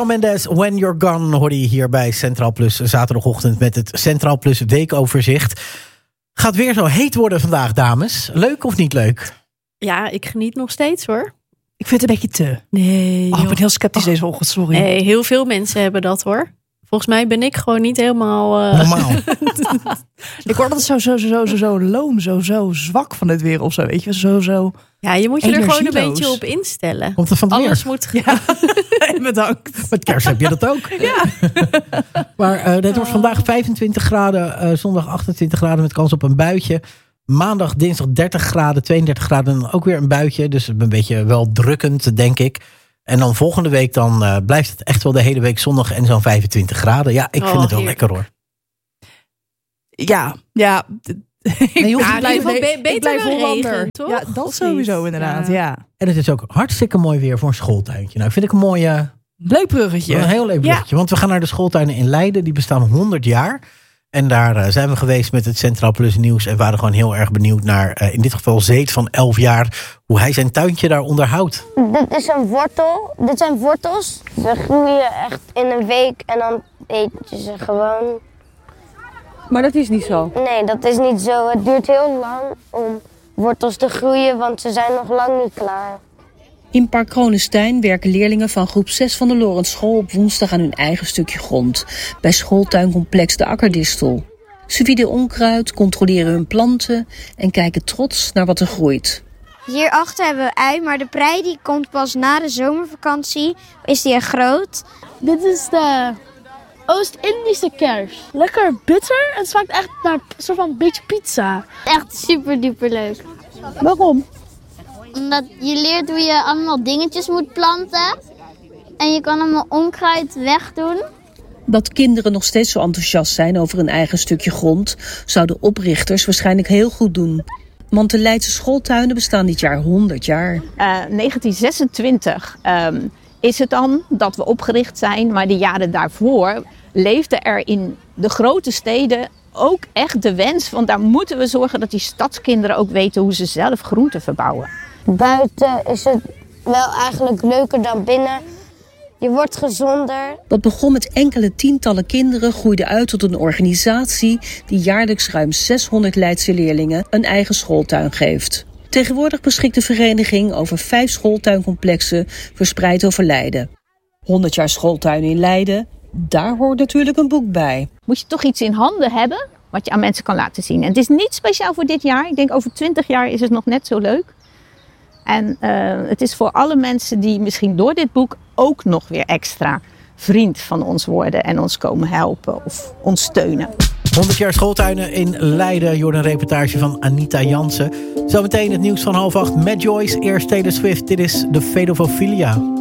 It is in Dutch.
Shawn Mendes, When You're Gone, hoorde je hier bij Centraal Plus. Zaterdagochtend met het Centraal Plus weekoverzicht. Gaat weer zo heet worden vandaag, dames. Leuk of niet leuk? Ja, ik geniet nog steeds hoor. Ik vind het een beetje te. Nee. Ik ben heel sceptisch deze ochtend, sorry. Nee, heel veel mensen hebben dat hoor. Volgens mij ben ik gewoon niet helemaal... Normaal. Ik word altijd zo loom, zo zwak van dit weer of zo, weet je. Zo. Ja, je moet je er gewoon een energieloos. beetje op instellen. Komt er van het Alles weer? moet... Ja, bedankt. Met kerst heb je dat ook. Ja. Maar dit wordt vandaag 25 graden, zondag 28 graden met kans op een buitje. Maandag, dinsdag 30 graden, 32 graden en ook weer een buitje. Dus een beetje wel drukkend, denk ik. En dan volgende week dan blijft het echt wel de hele week zonnig en zo'n 25 graden. Ja, ik vind het wel lekker hoor. Ja. Nee, Ik beter blijf dan Hollander. regen, toch? Ja, dat Of sowieso niet? inderdaad, ja. En het is ook hartstikke mooi weer voor een schooltuintje. Nou, vind ik een mooie... Leuk bruggetje. Een heel leuk bruggetje. Want we gaan naar de schooltuinen in Leiden. Die bestaan 100 jaar. En daar zijn we geweest met het Centraal Plus nieuws. En waren gewoon heel erg benieuwd naar, in dit geval Zeet van 11 jaar. Hoe hij zijn tuintje daar onderhoudt. Dit is een wortel. Dit zijn wortels. Ze groeien echt in een week en dan eet je ze gewoon. Maar dat is niet zo. Nee, dat is niet zo. Het duurt heel lang om wortels te groeien, want ze zijn nog lang niet klaar. In Park Kronenstein werken leerlingen van groep 6 van de Lorentschool op woensdag aan hun eigen stukje grond. Bij schooltuincomplex De Akkerdistel. Ze wieden onkruid, controleren hun planten en kijken trots naar wat er groeit. Hierachter hebben we ui, maar de prei die komt pas na de zomervakantie. Is die echt groot? Dit is de Oost-Indische kers. Lekker bitter en het smaakt echt naar een soort van beetje pizza. Echt super duper leuk. Waarom? Omdat je leert hoe je allemaal dingetjes moet planten. En je kan allemaal onkruid wegdoen. Dat kinderen nog steeds zo enthousiast zijn over hun eigen stukje grond, zouden oprichters waarschijnlijk heel goed doen. Want de Leidse schooltuinen bestaan dit jaar 100 jaar. 1926 is het dan dat we opgericht zijn. Maar de jaren daarvoor leefde er in de grote steden ook echt de wens. Want daar moeten we zorgen dat die stadskinderen ook weten hoe ze zelf groenten verbouwen. Buiten is het wel eigenlijk leuker dan binnen. Je wordt gezonder. Dat begon met enkele tientallen kinderen, groeide uit tot een organisatie die jaarlijks ruim 600 Leidse leerlingen een eigen schooltuin geeft. Tegenwoordig beschikt de vereniging over 5 schooltuincomplexen verspreid over Leiden. 100 jaar schooltuinen in Leiden, daar hoort natuurlijk een boek bij. Moet je toch iets in handen hebben wat je aan mensen kan laten zien. En het is niet speciaal voor dit jaar. Ik denk over 20 jaar is het nog net zo leuk. En het is voor alle mensen die misschien door dit boek ook nog weer extra vriend van ons worden en ons komen helpen of ons steunen. 100 jaar schooltuinen in Leiden. Je hoort een reportage van Anita Jansen. Zometeen het nieuws van 7:30 met Joyce. Eerst Taylor Swift. Dit is The Fate of Ophelia.